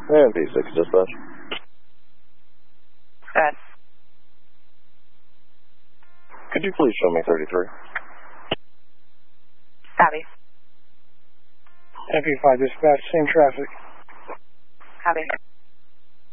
And P6 dispatch. Good. Could you please show me 33? Copy. MP5 dispatch, same traffic. Copy.